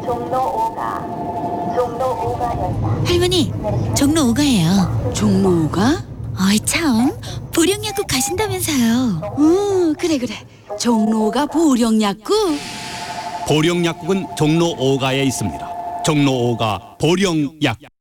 할머니, 종로 5가예요. 종로 5가? 어이 참, 보령약국 가신다면서요. 그래. 종로 5가 보령약국? 보령약국은 종로 5가에 있습니다. 종로 5가 보령약국.